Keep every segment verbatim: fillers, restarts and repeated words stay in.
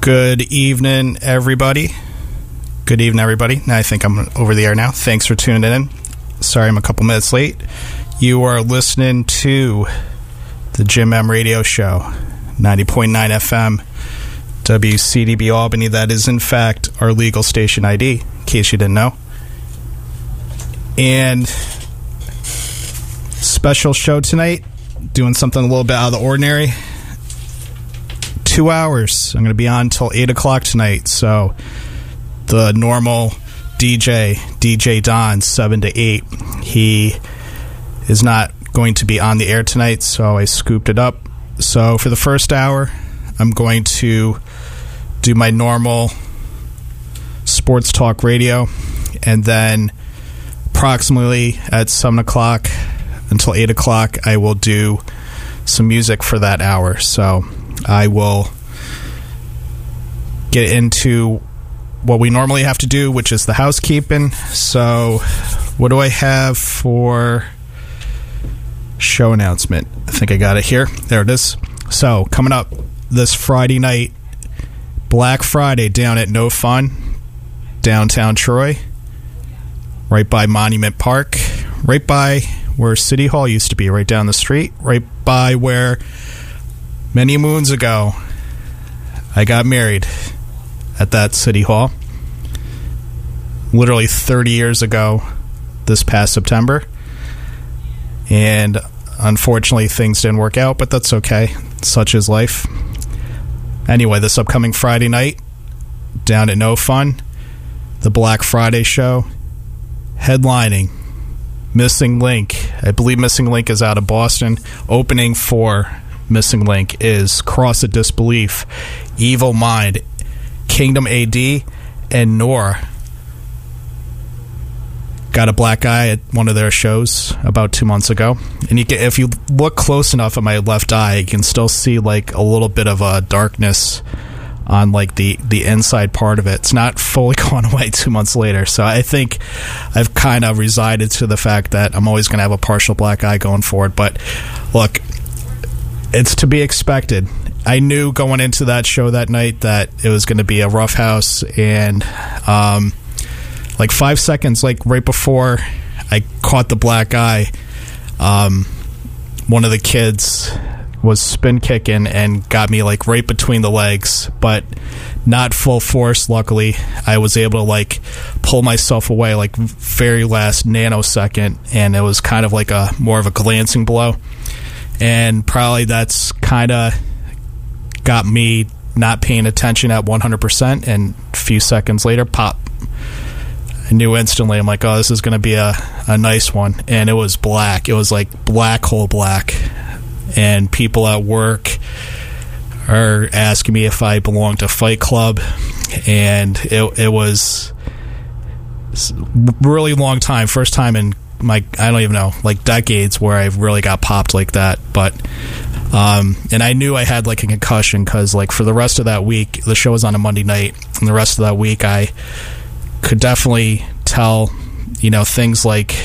Good evening, everybody. Good evening, everybody. Now I think I'm over the air now. Thanks for tuning in. Sorry I'm a couple minutes late. You are listening to the Jim M Radio Show, ninety point nine F M, W C D B Albany. That is, in fact, our legal station I D, in case you didn't know. And special show tonight, doing something a little bit out of the ordinary. Two hours. I'm going to be on until eight o'clock tonight. So the normal D J, D J Don, seven to eight, he is not going to be on the air tonight, so I scooped it up. So for the first hour, I'm going to do my normal sports talk radio, and then approximately at seven o'clock until eight o'clock, I will do some music for that hour. So I will get into what we normally have to do, which is the housekeeping. So what do I have for show announcement? I think I got it here. There it is. So coming up this Friday night, Black Friday down at No Fun, downtown Troy, right by Monument Park, right by where City Hall used to be, right down the street, right by where many moons ago I got married at that City Hall. Literally thirty years ago this past September. And unfortunately things didn't work out, but that's okay. Such is life. Anyway, this upcoming Friday night down at No Fun, the Black Friday show, headlining Missing Link. I believe Missing Link is out of Boston. Opening for Missing Link is Cross of Disbelief, Evil Mind, Kingdom A D, and Nora. Got a black eye at one of their shows about two months ago. And you can, if you look close enough at my left eye, you can still see like a little bit of a darkness on like the, the inside part of it. It's not fully gone away two months later. So I think I've kind of resided to the fact that I'm always going to have a partial black eye going forward. But look, it's to be expected. I knew going into that show that night that it was going to be a rough house, and um, like five seconds, like right before I caught the black eye, um, one of the kids was spin kicking and got me like right between the legs, but not full force. Luckily, I was able to like pull myself away like very last nanosecond, and it was kind of like a more of a glancing blow. And probably that's kind of got me not paying attention at one hundred percent, and a few seconds later, pop. I knew instantly, I'm like, oh, this is going to be a, a nice one. And it was black. It was like black hole black. And people at work are asking me if I belong to Fight Club. And it, it was a really long time. First time in my, I don't even know, like decades where I really got popped like that. But um and I knew I had like a concussion, because like for the rest of that week, the show was on a Monday night, and the rest of that week I could definitely tell, you know, things like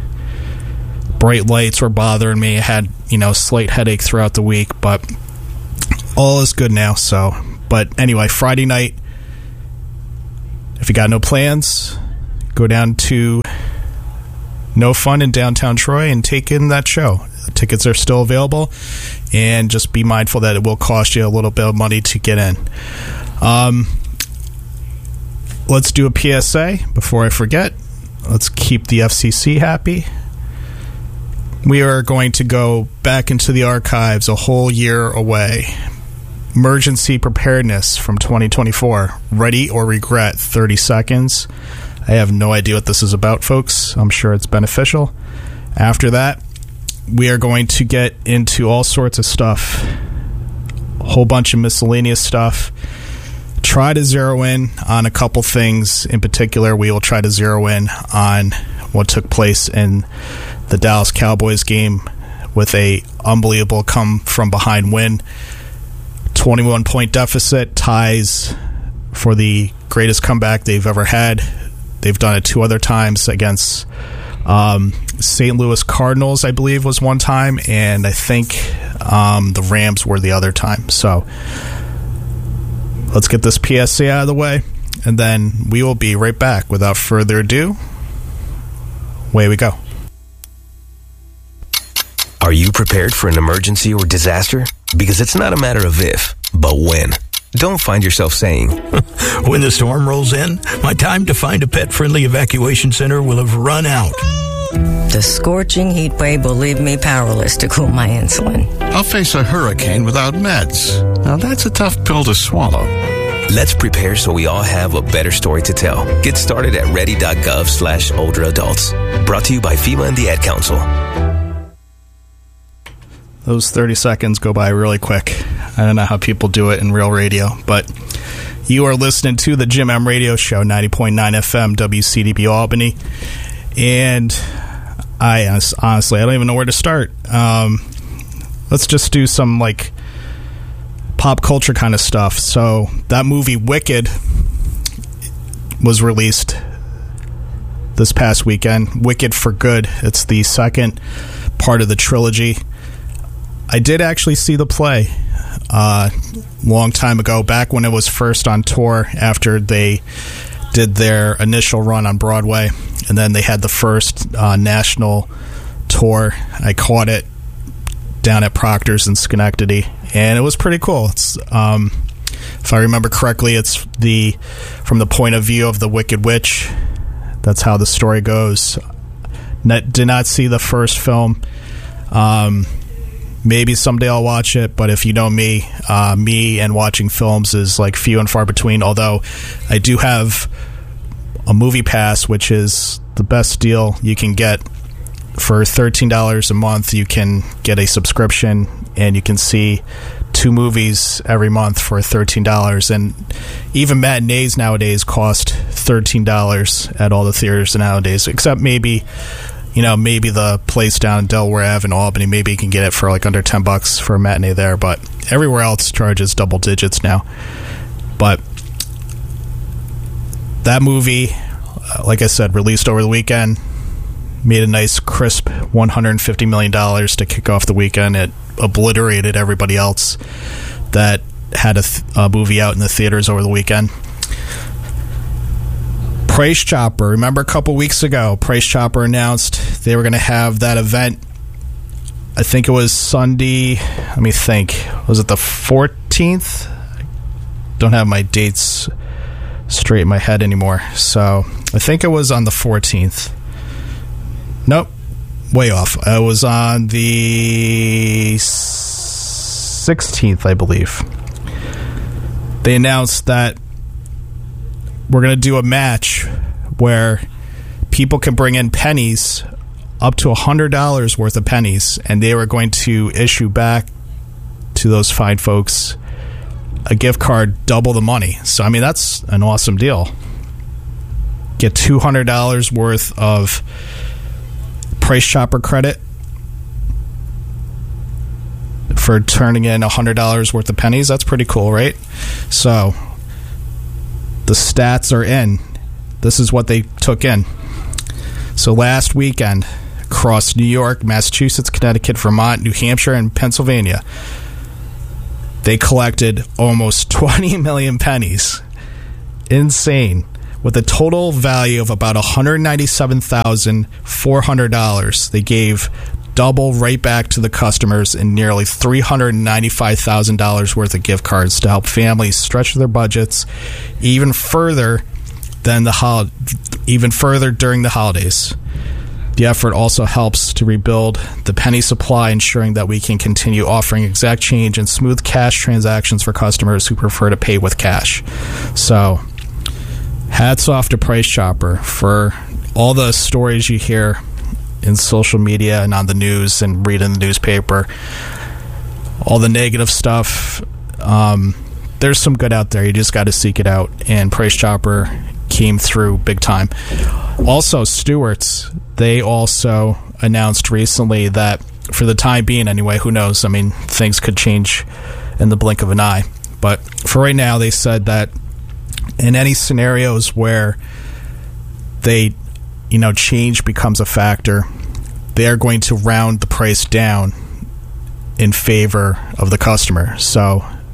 bright lights were bothering me. I had, you know, slight headache throughout the week, but all is good now. So but anyway, Friday night, if you got no plans, go down to No Fun in downtown Troy and take in that show. Tickets are still available, and just be mindful that it will cost you a little bit of money to get in. Um, let's do a P S A before I forget. Let's keep the F C C happy. We are going to go back into the archives a whole year away. Emergency preparedness from twenty twenty-four. Ready or regret, thirty seconds. I have no idea what this is about, folks. I'm sure it's beneficial. After that, we are going to get into all sorts of stuff. A whole bunch of miscellaneous stuff. Try to zero in on a couple things. In particular, we will try to zero in on what took place in the Dallas Cowboys game with a unbelievable come-from-behind win. twenty-one point deficit, ties for the greatest comeback they've ever had. They've done it two other times against um, Saint Louis Cardinals, I believe, was one time, and I think um, the Rams were the other time. So let's get this P S A out of the way, and then we will be right back. Without further ado, away we go. Are you prepared for an emergency or disaster? Because it's not a matter of if, but when. Don't find yourself saying, when the storm rolls in, my time to find a pet-friendly evacuation center will have run out. The scorching heat wave will leave me powerless to cool my insulin. I'll face a hurricane without meds. Now that's a tough pill to swallow. Let's prepare so we all have a better story to tell. Get started at ready.gov slash older adults. Brought to you by FEMA and the Ad Council. Those thirty seconds go by really quick. I don't know how people do it in real radio, but you are listening to the Jim M Radio Show, ninety point nine F M, W C D B Albany. And I honestly, I don't even know where to start. Um, let's just do some, like, pop culture kind of stuff. So that movie Wicked was released this past weekend. Wicked for Good. It's the second part of the trilogy. I did actually see the play a uh, long time ago, back when it was first on tour after they did their initial run on Broadway, and then they had the first uh, national tour. I caught it down at Proctor's in Schenectady, and it was pretty cool. It's, um, if I remember correctly, it's the from the point of view of the Wicked Witch. That's how the story goes. Net, did not see the first film. Um, maybe someday I'll watch it, but if you know me, uh, me and watching films is like few and far between, although I do have a Movie Pass, which is the best deal you can get. For thirteen dollars a month, you can get a subscription, and you can see two movies every month for thirteen dollars. And even matinees nowadays cost thirteen dollars at all the theaters nowadays, except maybe, you know, maybe the place down in Delaware Ave in Albany, maybe you can get it for like under ten bucks for a matinee there, but everywhere else charges double digits now. But that movie, like I said, released over the weekend, made a nice crisp one hundred fifty million dollars to kick off the weekend. It obliterated everybody else that had a, th- a movie out in the theaters over the weekend. Price Chopper. Remember a couple weeks ago, Price Chopper announced they were going to have that event. I think it was Sunday. Let me think. Was it the fourteenth? Don't have my dates straight in my head anymore. So I think it was on the fourteenth. Nope. Way off. I was on the sixteenth, I believe. They announced that we're going to do a match where people can bring in pennies, up to one hundred dollars worth of pennies, and they were going to issue back to those fine folks a gift card double the money. So, I mean, that's an awesome deal. Get two hundred dollars worth of Price Chopper credit for turning in one hundred dollars worth of pennies. That's pretty cool, right? So the stats are in. This is what they took in. So last weekend, across New York, Massachusetts, Connecticut, Vermont, New Hampshire, and Pennsylvania, they collected almost twenty million pennies. Insane. With a total value of about one hundred ninety-seven thousand four hundred dollars, they gave double right back to the customers in nearly three hundred ninety-five thousand dollars worth of gift cards to help families stretch their budgets even further than the hol- even further during the holidays. The effort also helps to rebuild the penny supply, ensuring that we can continue offering exact change and smooth cash transactions for customers who prefer to pay with cash. So, hats off to Price Chopper for all the stories you hear in social media and on the news and read in the newspaper. All the negative stuff. Um, there's some good out there. You just got to seek it out. And Price Chopper came through big time. Also, Stewart's, they also announced recently that, for the time being anyway, who knows? I mean, things could change in the blink of an eye. But for right now, they said that in any scenarios where they, you know, change becomes a factor, they are going to round the price down in favor of the customer. So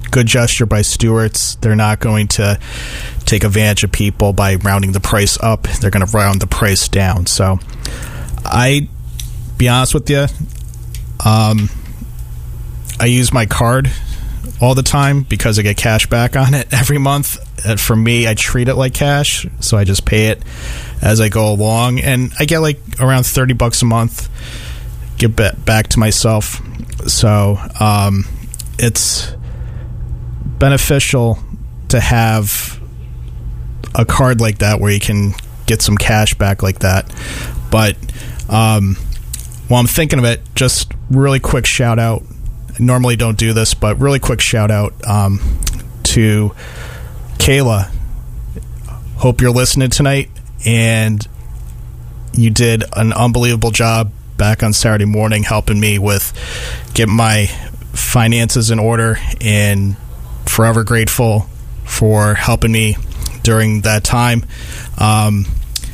good gesture by Stewart's. They're not going to take advantage of people by rounding the price up. They're going to round the price down. So I, be honest with you, um, I use my card all the time because I get cash back on it every month. And for me, I treat it like cash, so I just pay it as I go along, and I get like around thirty bucks a month, get back to myself. So um, it's beneficial to have a card like that where you can get some cash back like that. But um, while I'm thinking of it, just really quick shout out. I normally don't do this, but really quick shout out um, to Kayla. Hope you're listening tonight, and you did an unbelievable job back on Saturday morning helping me with getting my finances in order, and forever grateful for helping me during that time. Um,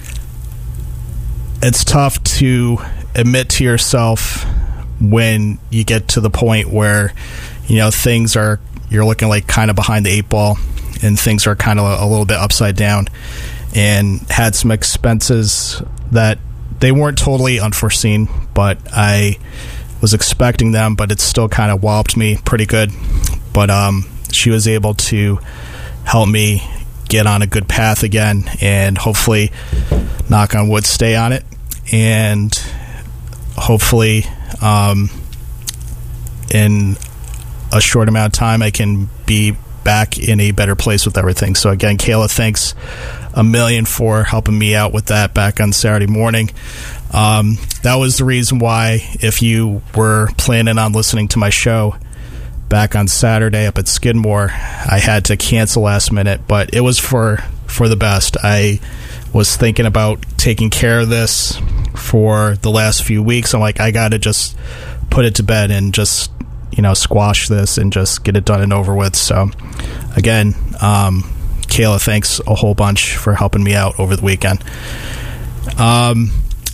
it's tough to admit to yourself when you get to the point where, you know, things are, you're looking like kind of behind the eight ball, and things are kind of a, a little bit upside down, and had some expenses that they weren't totally unforeseen, but I was expecting them, but it still kind of walloped me pretty good. But um, she was able to help me get on a good path again, and hopefully, knock on wood, stay on it, and hopefully um, in a short amount of time I can be back in a better place with everything. So again, Kayla, thanks a million for helping me out with that back on Saturday morning. Um, that was the reason why, if you were planning on listening to my show back on Saturday up at Skidmore, I had to cancel last minute, but it was for for the best. I was thinking about taking care of this for the last few weeks. I'm like, I gotta just put it to bed and just, you know, squash this and just get it done and over with. So again, um, Kayla, thanks a whole bunch for helping me out over the weekend. Um,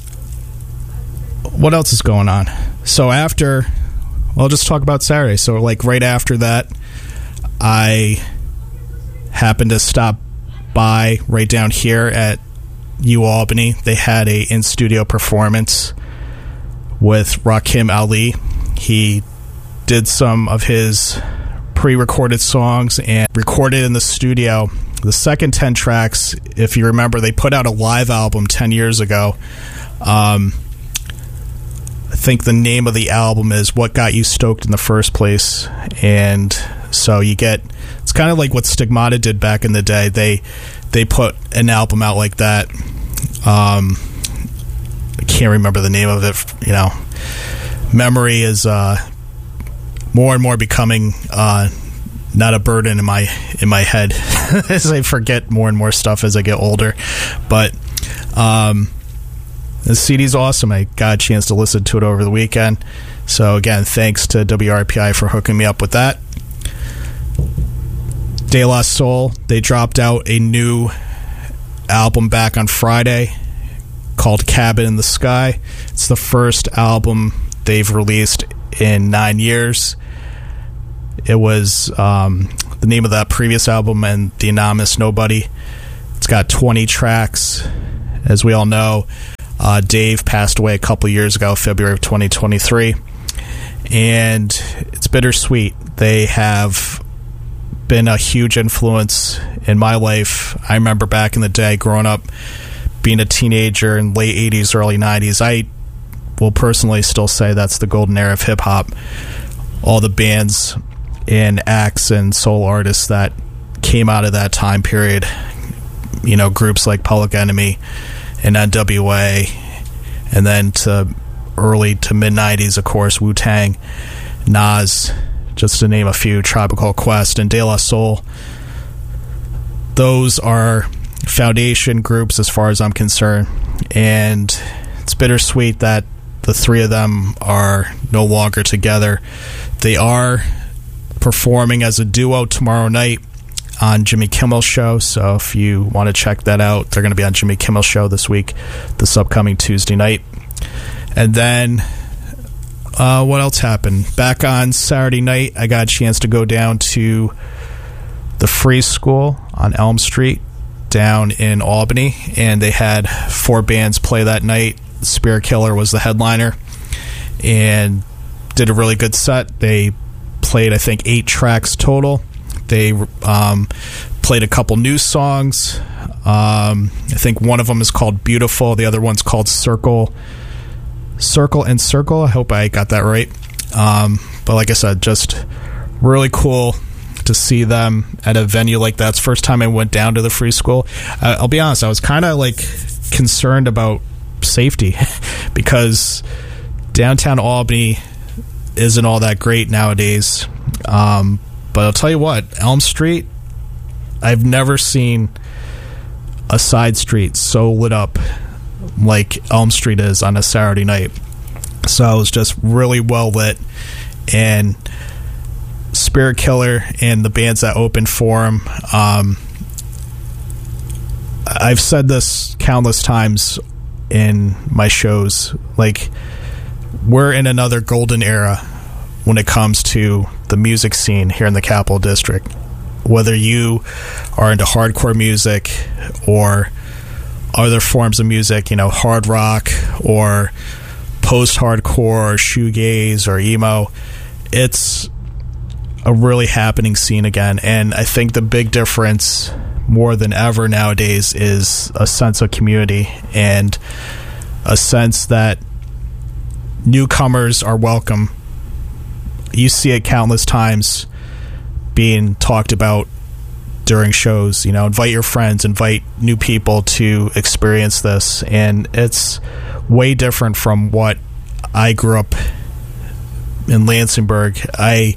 what else is going on? So after, well, I'll just talk about Saturday. So like right after that, I happened to stop by right down here at U Albany. They had a in-studio performance with Rakim Ali. He did some of his pre-recorded songs and recorded in the studio. The second ten tracks, if you remember, they put out a live album ten years ago. Um, I think the name of the album is What Got You Stoked in the First Place. And so you get, it's kind of like what Stigmata did back in the day. They they put an album out like that. Um, I can't remember the name of it. You know, memory is uh, more and more becoming uh, not a burden in my in my head as I forget more and more stuff as I get older. But um, the C D's awesome. I got a chance to listen to it over the weekend. So again, thanks to W R P I for hooking me up with that. De La Soul, they dropped out a new album back on Friday called Cabin in the Sky. It's the first album they've released in nine years. It was um, the name of that previous album, and The Anonymous Nobody. It's got twenty tracks. As we all know, uh, Dave passed away a couple years ago, February of twenty twenty-three. And it's bittersweet. They have been a huge influence in my life. I remember back in the day, growing up, being a teenager in late eighties, early nineties. I will personally still say that's the golden era of hip-hop. All the bands and acts and soul artists that came out of that time period, you know, groups like Public Enemy and N W A, and then to early to mid-nineties, of course, Wu-Tang, Nas, just to name a few, Tribe Called Quest, and De La Soul. Those are foundation groups as far as I'm concerned, and it's bittersweet that the three of them are no longer together. They are performing as a duo tomorrow night on Jimmy Kimmel's show, so if you want to check that out, they're going to be on Jimmy Kimmel's show this week, this upcoming Tuesday night. And then uh, what else happened? Back on Saturday night, I got a chance to go down to the Free School on Elm Street down in Albany, and they had four bands play that night. Spirit Killer was the headliner and did a really good set. They played, I think, eight tracks total. They um, played a couple new songs. Um, I think one of them is called Beautiful. The other one's called Circle Circle and Circle. I hope I got that right. Um, but like I said, just really cool to see them at a venue like that. It's the first time I went down to the Free School. Uh, I'll be honest, I was kind of like concerned about safety because downtown Albany isn't all that great nowadays. Um, but I'll tell you what, Elm Street, I've never seen a side street so lit up like Elm Street is on a Saturday night. So it was just really well lit, and Spirit Killer and the bands that opened for him, um, I've said this countless times in my shows, like, we're in another golden era when it comes to the music scene here in the Capital District. Whether you are into hardcore music or other forms of music, you know, hard rock or post-hardcore or shoegaze or emo, it's a really happening scene again. And I think the big difference more than ever nowadays is a sense of community and a sense that newcomers are welcome. You see it countless times being talked about during shows. You know, invite your friends, invite new people to experience this. And it's way different from what I grew up in Lansingburg. I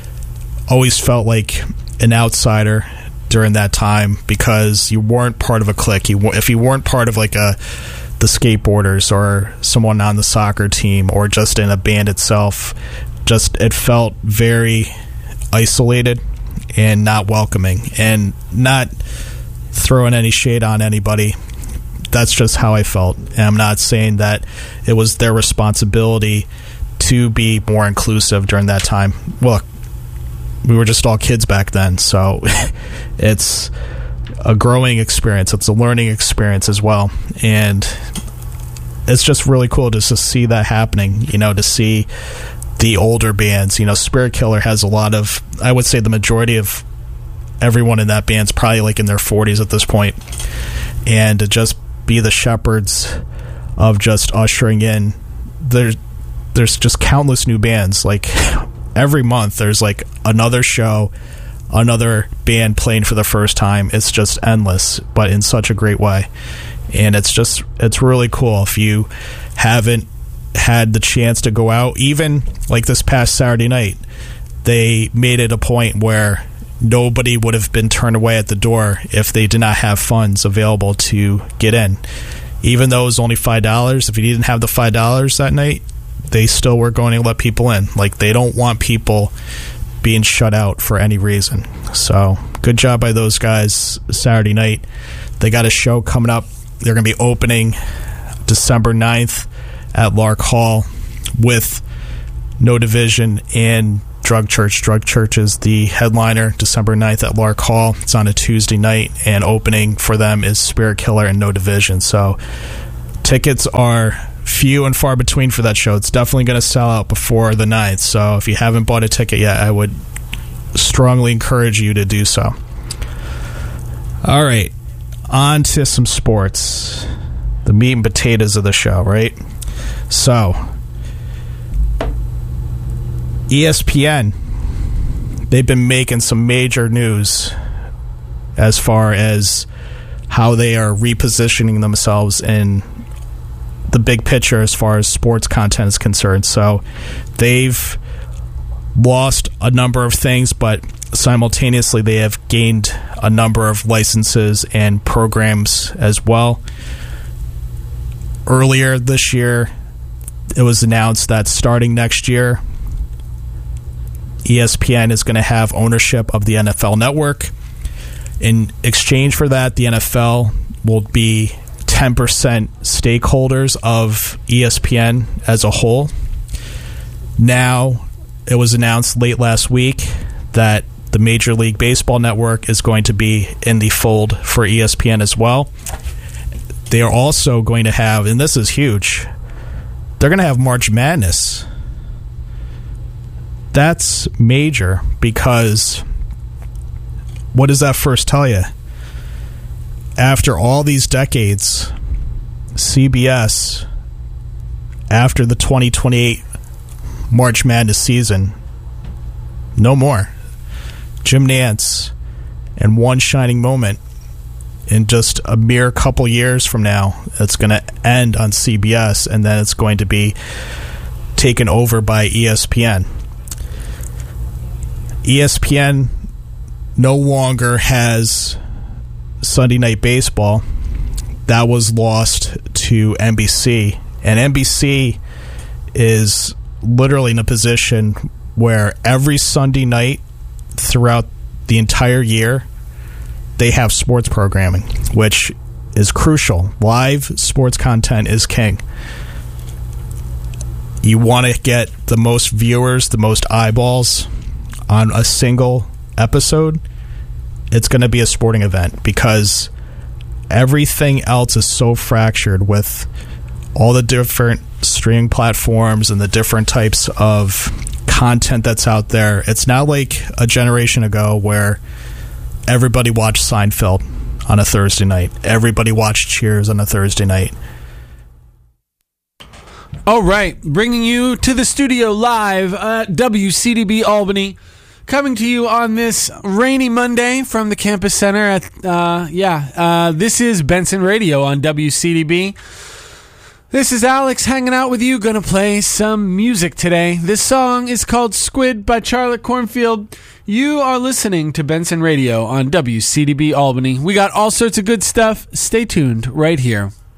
always felt like an outsider during that time because you weren't part of a clique. You, if you weren't part of like a the skateboarders or someone on the soccer team or just in a band itself, just it felt very isolated and not welcoming. And not throwing any shade on anybody, that's just how I felt. And I'm not saying that it was their responsibility to be more inclusive during that time. Look, we were just all kids back then, so it's a growing experience. It's a learning experience as well, and it's just really cool just to see that happening, you know, to see the older bands. You know, Spirit Killer has a lot of, I would say the majority of everyone in that band's probably like in their forties at this point, and to just be the shepherds of just ushering in, there's, there's just countless new bands. Like, every month there's like another show, another band playing for the first time. It's just endless, but in such a great way. And it's just, it's really cool. If you haven't had the chance to go out, even like this past Saturday night, they made it a point where nobody would have been turned away at the door if they did not have funds available to get in. Even though it was only five dollars, if you didn't have the five dollars that night, they still were going to let people in. Like, they don't want people being shut out for any reason. So good job by those guys Saturday night. They got a show coming up. They're going to be opening December ninth at Lark Hall with No Division and Drug Church. Drug Church is the headliner December ninth at Lark Hall. It's on a Tuesday night, and opening for them is Spirit Killer and No Division. So tickets are few and far between for that show. It's definitely going to sell out before the ninth. So if you haven't bought a ticket yet, I would strongly encourage you to do so. All right, on to some sports. The meat and potatoes of the show, right? So, E S P N, they've been making some major news as far as how they are repositioning themselves in the big picture as far as sports content is concerned. So they've lost a number of things, but simultaneously they have gained a number of licenses and programs as well. Earlier this year, it was announced that starting next year, E S P N is going to have ownership of the N F L Network. In exchange for that, the N F L will be ten percent stakeholders of E S P N as a whole. Now, it was announced late last week that the Major League Baseball Network is going to be in the fold for E S P N as well. They are also going to have, and this is huge, they're going to have March Madness. That's major because what does that first tell you? After all these decades, C B S, after the twenty twenty-eight March Madness season, no more. Jim Nantz, in one shining moment, in just a mere couple years from now, it's going to end on C B S, and then it's going to be taken over by E S P N. E S P N no longer has Sunday Night Baseball. That was lost to N B C, and N B C is literally in a position where every Sunday night throughout the entire year they have sports programming, which is crucial. Live sports content is king. You want to get the most viewers, the most eyeballs on a single episode, it's going to be a sporting event, because everything else is so fractured with all the different streaming platforms and the different types of content that's out there. It's not like a generation ago where everybody watched Seinfeld on a Thursday night. Everybody watched Cheers on a Thursday night. All right, bringing you to the studio live at W C D B Albany. Coming to you on this rainy Monday from the campus center at, uh, yeah, uh, this is Benson Radio on W C D B. This is Alex hanging out with you, gonna play some music today. This song is called Squid by Charlotte Cornfield. You are listening to Benson Radio on W C D B Albany. We got all sorts of good stuff. Stay tuned right here.